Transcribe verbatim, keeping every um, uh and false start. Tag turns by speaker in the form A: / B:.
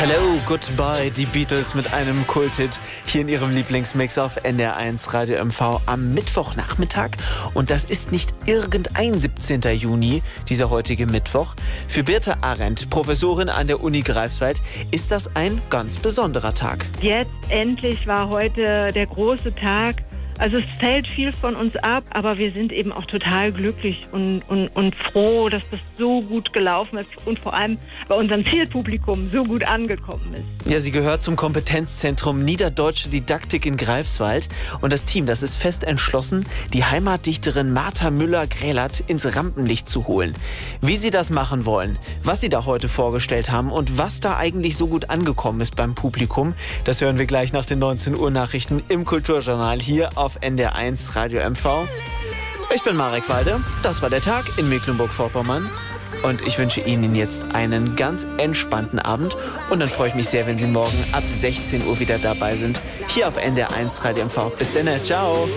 A: Hello, Goodbye, die Beatles mit einem Kulthit hier in ihrem Lieblingsmix auf N D R eins Radio M V am Mittwochnachmittag. Und das ist nicht irgendein siebzehnter Juni, dieser heutige Mittwoch. Für Birte Arendt, Professorin an der Uni Greifswald, ist das ein ganz besonderer Tag.
B: Jetzt endlich war heute der große Tag. Also es fällt viel von uns ab, aber wir sind eben auch total glücklich und, und, und froh, dass das so gut gelaufen ist und vor allem bei unserem Zielpublikum so gut angekommen ist.
A: Ja, sie gehört zum Kompetenzzentrum Niederdeutsche Didaktik in Greifswald. Und das Team, das ist fest entschlossen, die Heimatdichterin Martha Müller-Grälert ins Rampenlicht zu holen. Wie sie das machen wollen, was sie da heute vorgestellt haben und was da eigentlich so gut angekommen ist beim Publikum, das hören wir gleich nach den neunzehn Uhr Nachrichten im Kulturjournal hier auf N D R eins Radio M V. Ich bin Marek Walde, das war der Tag in Mecklenburg-Vorpommern und ich wünsche Ihnen jetzt einen ganz entspannten Abend und dann freue ich mich sehr, wenn Sie morgen ab sechzehn Uhr wieder dabei sind, hier auf N D R eins Radio M V. Bis dann, ciao!